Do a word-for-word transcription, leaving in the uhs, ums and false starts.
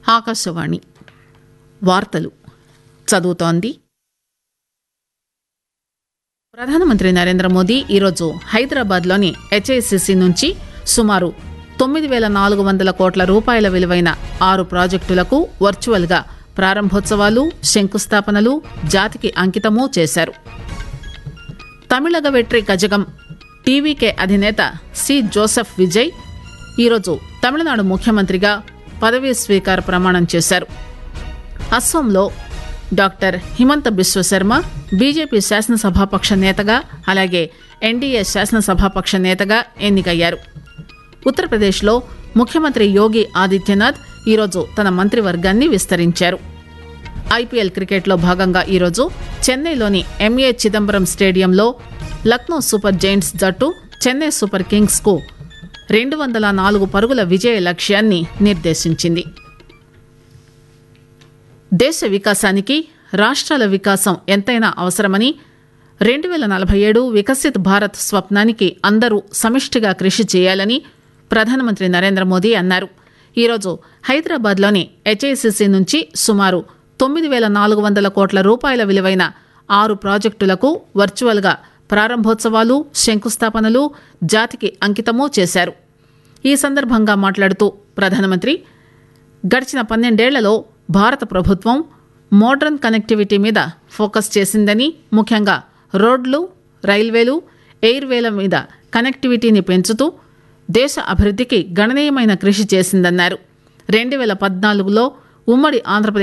ఆకాశవాణి వార్తలు చదువుతోంది ప్రధానమంత్రి నరేంద్ర మోదీ ఈరోజు హైదరాబాద్లోని హెచ్ఐసిసి నుంచి సుమారు తొమ్మిది వేల నాలుగు వందల కోట్ల రూపాయల విలువైన ఆరు ప్రాజెక్టులకు వర్చువల్గా ప్రారంభోత్సవాలు శంకుస్థాపనలు జాతికి అంకితమూ చేశారు. తమిళగ వెట్రి కజగం టీవీకే అధినేత సి జోసెఫ్ విజయ్ ఈరోజు తమిళనాడు ముఖ్యమంత్రిగా పదవీ స్వీకార ప్రమాణం చేశారు. అస్సోంలో డాక్టర్ హిమంత బిశ్వశర్మ బీజేపీ శాసనసభాపక్ష నేతగా అలాగే ఎన్డీఏ శాసనసభాపక్ష నేతగా ఎన్నికయ్యారు. ఉత్తరప్రదేశ్లో ముఖ్యమంత్రి యోగి ఆదిత్యనాథ్ ఈరోజు తన మంత్రివర్గాన్ని విస్తరించారు. ఐపీఎల్ క్రికెట్లో భాగంగా ఈరోజు చెన్నైలోని ఎంఏ చిదంబరం స్టేడియంలో లక్నో సూపర్ జైంట్స్ జట్టు చెన్నై సూపర్ కింగ్స్ కు రెండు వందల నాలుగు పరుగుల విజయ లక్ష్యాన్ని నిర్దేశించింది. దేశ వికాసానికి రాష్ట్రాల వికాసం ఎంతైనా అవసరమని రెండు వేల నలభై ఏడు వికసిత్ భారత్ స్వప్నానికి అందరూ సమిష్టిగా కృషి చేయాలని ప్రధానమంత్రి నరేంద్ర మోదీ అన్నారు. ఈరోజు హైదరాబాద్లోని హెచ్ఐసిసి నుంచి సుమారు తొమ్మిది వేల నాలుగు వందల కోట్ల రూపాయల విలువైన ఆరు ప్రాజెక్టులకు వర్చువల్గా ప్రారంభోత్సవాలు శంకుస్థాపనలు జాతికి అంకితమూ చేశారు. ఈ సందర్భంగా మాట్లాడుతూ ప్రధానమంత్రి గడిచిన పన్నెండేళ్లలో భారత ప్రభుత్వం మోడ్రన్ కనెక్టివిటీ మీద ఫోకస్ చేసిందని, ముఖ్యంగా రోడ్లు రైల్వేలు ఎయిర్వేల మీద కనెక్టివిటీని పెంచుతూ దేశ అభివృద్ధికి గణనీయమైన కృషి చేసిందన్నారు. రెండు వేల పద్నాలుగులో ఉమ్మడి ఆంధ్రప్రదేశ్